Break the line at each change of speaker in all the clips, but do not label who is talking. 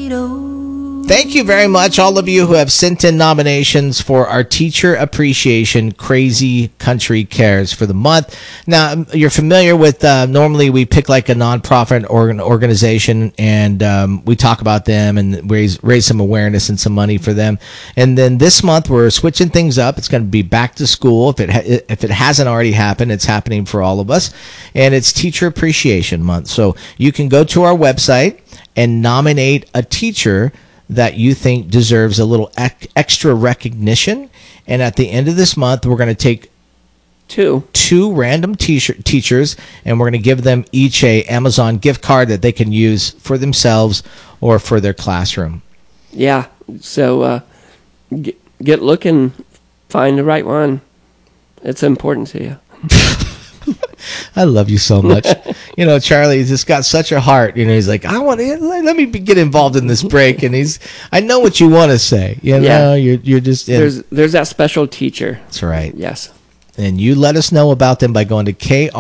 Thank you very much, all of you who have sent in nominations for our Teacher Appreciation Crazy Country Cares for the month. Now, you're familiar with, normally we pick like a nonprofit organization and we talk about them and raise some awareness and some money for them. And then this month we're switching things up. It's going to be back to school. If it hasn't already happened, it's happening for all of us. And it's Teacher Appreciation Month. So you can go to our website and nominate a teacher that you think deserves a little extra recognition. And at the end of this month, we're going to take two random teachers, and we're going to give them each a Amazon gift card that they can use for themselves or for their classroom.
Yeah. So get looking, find the right one. It's important to you.
I love you so much. Charlie's just got such a heart. He's like, let me get involved in this break. And I know what you want to say. You're just
there's that special teacher.
That's right.
Yes.
And you let us know about them by going to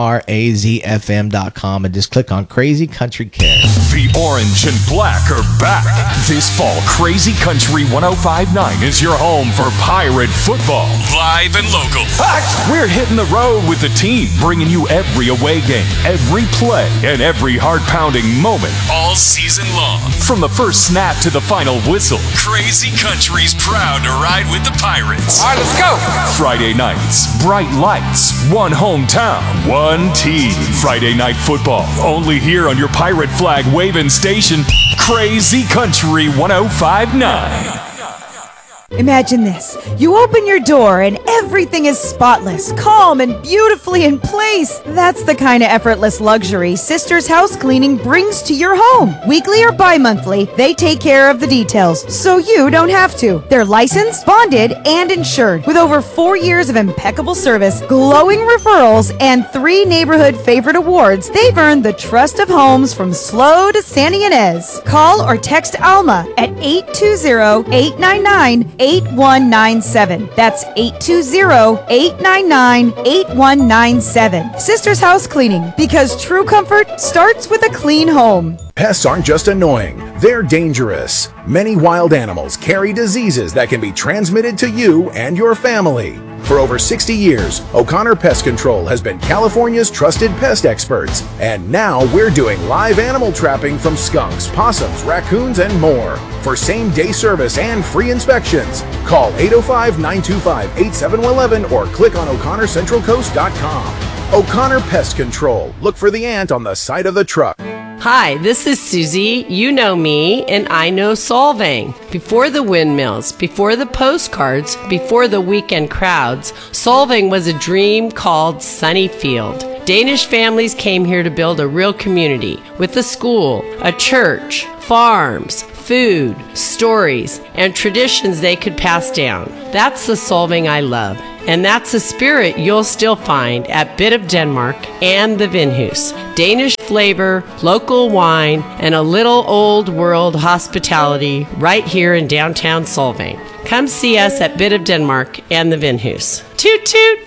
KRAZFM.com and just click on Crazy Country Care.
The orange and black are back. This fall, Crazy Country 105.9 is your home for Pirate football. Live and local. We're hitting the road with the team, bringing you every away game, every play, and every heart-pounding moment all season long. From the first snap to the final whistle, Crazy Country's proud to ride with the Pirates.
All right, let's go.
Friday nights, bright lights, one hometown, one team. Friday night football, only here on your pirate flag waving station, Crazy Country 105.9.
Imagine this. You open your door and everything is spotless, calm, and beautifully in place. That's the kind of effortless luxury Sisters House Cleaning brings to your home. Weekly or bi-monthly, they take care of the details, so you don't have to. They're licensed, bonded, and insured. With over 4 years of impeccable service, glowing referrals, and 3 neighborhood favorite awards, they've earned the trust of homes from SLO to Santa Ynez. Call or text Alma at 820-899-8197. That's 820-899-8197. Sisters House Cleaning, because true comfort starts with a clean home.
Pests aren't just annoying, they're dangerous. Many wild animals carry diseases that can be transmitted to you and your family. For over 60 years, O'Connor Pest Control has been California's trusted pest experts. And now we're doing live animal trapping from skunks, possums, raccoons, and more. For same-day service and free inspections, call 805-925-8711 or click on O'ConnorCentralCoast.com. O'Connor Pest Control. Look for the ant on the side of the truck.
Hi, this is Susie. You know me, and I know Solvang. Before the windmills, before the postcards, before the weekend crowds, Solvang was a dream called Sunnyfield. Danish families came here to build a real community with a school, a church, farms, food, stories, and traditions they could pass down. That's the Solvang I love. And that's a spirit you'll still find at Bit of Denmark and the Vinhus. Danish flavor, local wine, and a little old world hospitality right here in downtown Solvang. Come see us at Bit of Denmark and the Vinhus. Toot toot!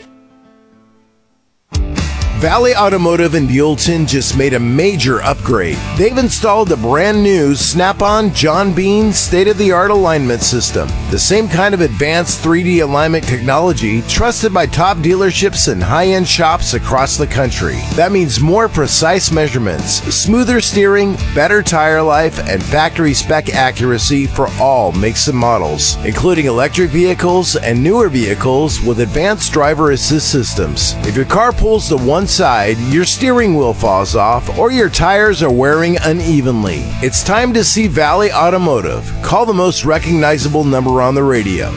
Valley Automotive in Buellton just made a major upgrade. They've installed the brand new Snap-on John Bean state-of-the-art alignment system. The same kind of advanced 3D alignment technology trusted by top dealerships and high-end shops across the country. That means more precise measurements, smoother steering, better tire life, and factory spec accuracy for all makes and models, including electric vehicles and newer vehicles with advanced driver assist systems. If your car pulls to one side, your steering wheel falls off, or your tires are wearing unevenly, it's time to see Valley Automotive. Call the most recognizable number on the radio,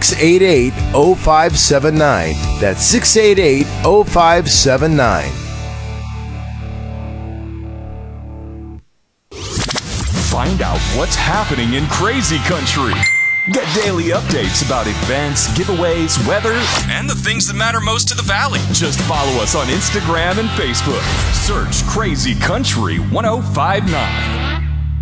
688-0579. That's 688-0579.
Find out what's happening in Crazy Country. Get daily updates about events, giveaways, weather, and the things that matter most to the Valley. Just follow us on Instagram and Facebook. Search Crazy Country 105.9.